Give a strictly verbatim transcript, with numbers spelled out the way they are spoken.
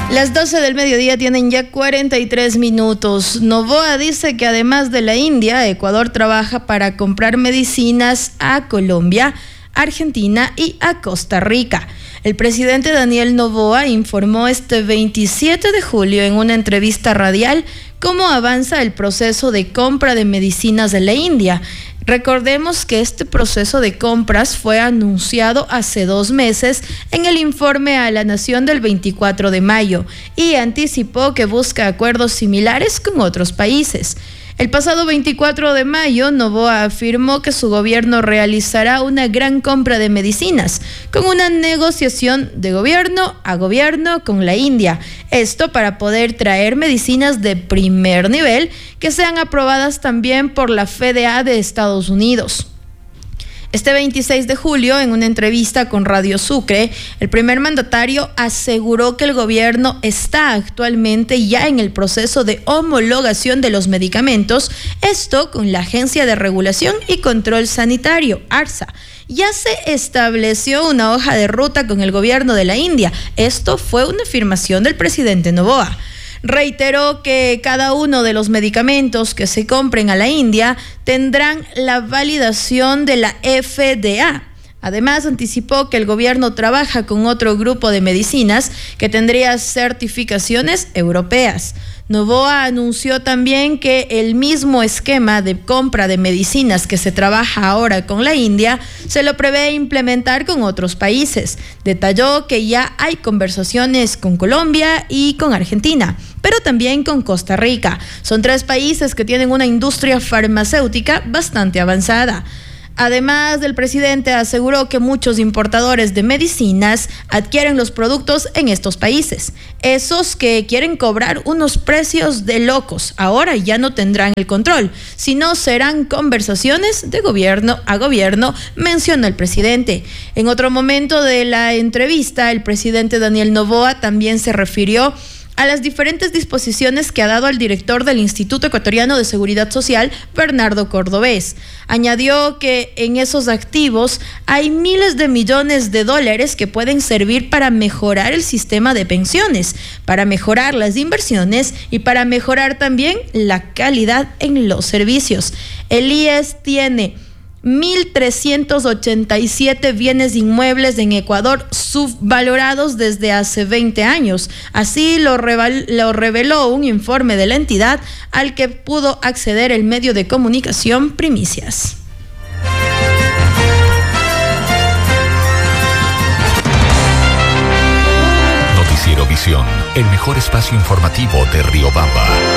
Las doce del mediodía tienen ya cuarenta y tres minutos. Novoa dice que además de la India, Ecuador trabaja para comprar medicinas a Colombia, Argentina y a Costa Rica. El presidente Daniel Noboa informó este veintisiete de julio en una entrevista radial cómo avanza el proceso de compra de medicinas de la India. Recordemos que este proceso de compras fue anunciado hace dos meses en el informe a la Nación del veinticuatro de mayo y anticipó que busca acuerdos similares con otros países. El pasado veinticuatro de mayo, Noboa afirmó que su gobierno realizará una gran compra de medicinas con una negociación de gobierno a gobierno con la India. Esto para poder traer medicinas de primer nivel que sean aprobadas también por la F D A de Estados Unidos. Este veintiséis de julio, en una entrevista con Radio Sucre, el primer mandatario aseguró que el gobierno está actualmente ya en el proceso de homologación de los medicamentos, esto con la Agencia de Regulación y Control Sanitario, ARSA. Ya se estableció una hoja de ruta con el gobierno de la India. Esto fue una afirmación del presidente Noboa. Reiteró que cada uno de los medicamentos que se compren a la India tendrán la validación de la F D A. Además, anticipó que el gobierno trabaja con otro grupo de medicinas que tendría certificaciones europeas. Noboa anunció también que el mismo esquema de compra de medicinas que se trabaja ahora con la India se lo prevé implementar con otros países. Detalló que ya hay conversaciones con Colombia y con Argentina, pero también con Costa Rica. Son tres países que tienen una industria farmacéutica bastante avanzada. Además, el presidente aseguró que muchos importadores de medicinas adquieren los productos en estos países. Esos que quieren cobrar unos precios de locos, ahora ya no tendrán el control, sino serán conversaciones de gobierno a gobierno, mencionó el presidente. En otro momento de la entrevista, el presidente Daniel Noboa también se refirió a las diferentes disposiciones que ha dado al director del Instituto Ecuatoriano de Seguridad Social, Bernardo Cordobés. Añadió que en esos activos hay miles de millones de dólares que pueden servir para mejorar el sistema de pensiones, para mejorar las inversiones y para mejorar también la calidad en los servicios. El I E S tiene mil trescientos ochenta y siete bienes inmuebles en Ecuador subvalorados desde hace veinte años. Así lo, revel- lo reveló un informe de la entidad al que pudo acceder el medio de comunicación Primicias. Noticiero Visión, el mejor espacio informativo de Riobamba.